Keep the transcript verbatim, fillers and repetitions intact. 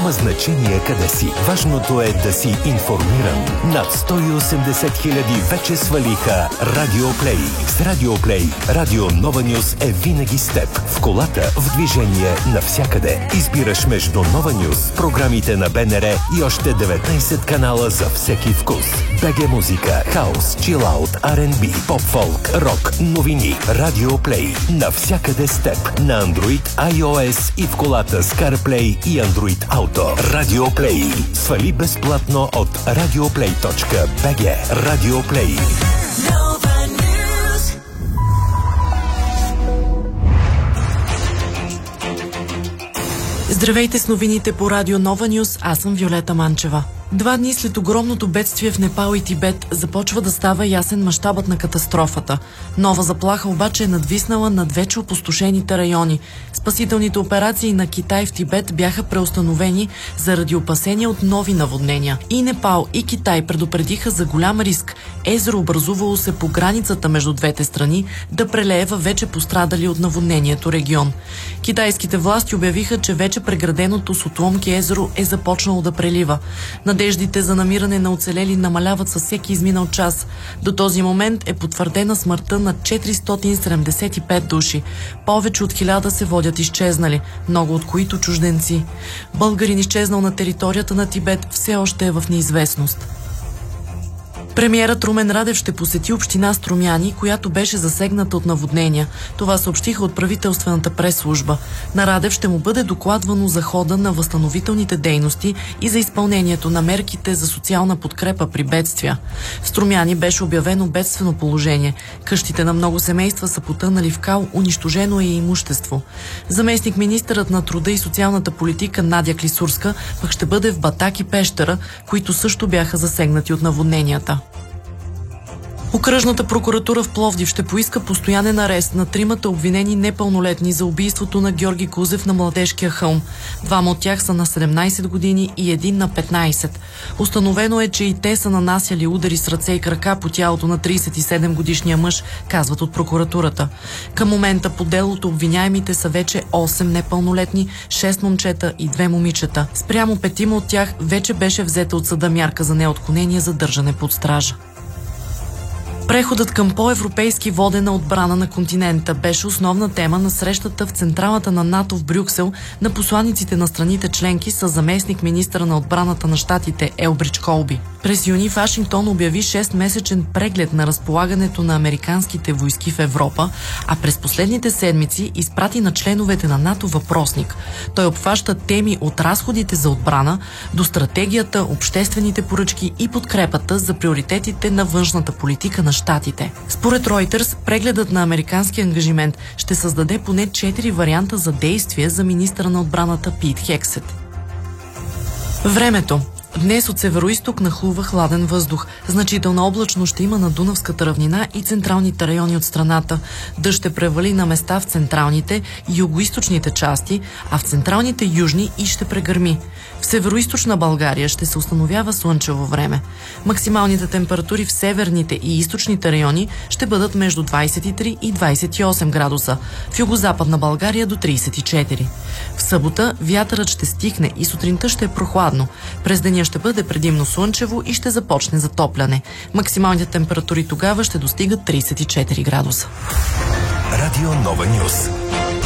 Няма значение къде си. Важното е да си информиран. Над сто и осемдесет хиляди вече свалиха Радио Плей. С Радио Плей, Радио Нова Нюз е винаги с теб. В колата, в движение, навсякъде. Избираш между Нова Нюз, програмите на БНР и още деветнайсет канала за всеки вкус. БГ музика, хаус, чилаут, Ар енд Би, поп-фолк, рок, новини. Радио Плей. Навсякъде с теб. На Android, iOS и в колата с CarPlay и Android Auto. Радио Плей. Свали безплатно от радиоплей точка би джи. Радио Плей. Здравейте с новините по Радио Нова Нюз, аз съм Виолета Манчева. Два дни след огромното бедствие в Непал и Тибет започва да става ясен мащабът на катастрофата. Нова заплаха обаче е надвиснала над вече опустошените райони. Спасителните операции на Китай в Тибет бяха преустановени заради опасения от нови наводнения. И Непал, и Китай предупредиха за голям риск езеро, образувало се по границата между двете страни, да прелее във вече пострадали от наводнението регион. Китайските власти обявиха, че вече преграденото с отломки езеро е започнало да прелива. Надеждите за намиране на оцелели намаляват със всеки изминал час. До този момент е потвърдена смъртта на четиристотин седемдесет и пет души. Повече от хиляда се водят изчезнали, много от които чужденци. Българин, изчезнал на територията на Тибет, все още е в неизвестност. Премиерът Румен Радев ще посети община Струмяни, която беше засегната от наводнения. Това съобщиха от правителствената прес-служба. На Радев ще му бъде докладвано за хода на възстановителните дейности и за изпълнението на мерките за социална подкрепа при бедствия. В Струмяни беше обявено бедствено положение. Къщите на много семейства са потънали в кал, унищожено е и имущество. Заместник министърът на труда и социалната политика Надя Клисурска пък ще бъде в Батак и Пещера, които също бяха засегнати от наводненията. Окръжната прокуратура в Пловдив ще поиска постоянен арест на тримата обвинени непълнолетни за убийството на Георги Кузев на Младежкия хълм. Двама от тях са на седемнайсет години и един на петнайсет. Установено е, че и те са нанасяли удари с ръце и крака по тялото на трийсет и седем годишния мъж, казват от прокуратурата. Към момента по делото обвиняемите са вече осем непълнолетни, шест момчета и две момичета. Спрямо петима от тях вече беше взета от съда мярка за неотклонение за държане под стража. Преходът към по-европейски водена отбрана на континента беше основна тема на срещата в централата на НАТО в Брюксел на посланиците на страните членки с заместник министъра на отбраната на щатите Елбридж Колби. През юни Вашингтон обяви шестмесечен преглед на разполагането на американските войски в Европа, а през последните седмици изпрати на членовете на НАТО въпросник. Той обхваща теми от разходите за отбрана до стратегията, обществените поръчки и подкрепата за приоритетите на външната политика на щатите. Според Reuters, прегледът на американски ангажимент ще създаде поне четири варианта за действие за министъра на отбраната Пит Хексет. Времето. Днес от североизток нахлува хладен въздух. Значителна облачност ще има на Дунавската равнина и централните райони от страната. Дъжд ще превали на места в централните и югоизточните части, а в централните южни и ще прегърми. В североизточна България ще се установява слънчево време. Максималните температури в северните и източните райони ще бъдат между двайсет и три и двайсет и осем градуса. В югозападна България до трийсет и четири. В събота вятърът ще стихне и сутринта ще е прохладно. През деня ще бъде предимно слънчево и ще започне затопляне. Максималните температури тогава ще достигат трийсет и четири градуса. Радио Нова Нюз.